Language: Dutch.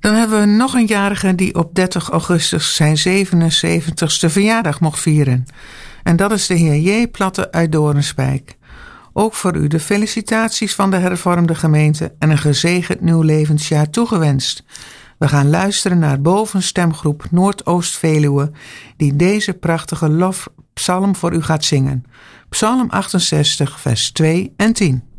Dan hebben we nog een jarige die op 30 augustus zijn 77ste verjaardag mocht vieren. En dat is de heer J. Platte uit Doornspijk. Ook voor u de felicitaties van de hervormde gemeente en een gezegend nieuw levensjaar toegewenst. We gaan luisteren naar bovenstemgroep Noordoost-Veluwe, die deze prachtige lofpsalm voor u gaat zingen. Psalm 68, vers 2 en 10.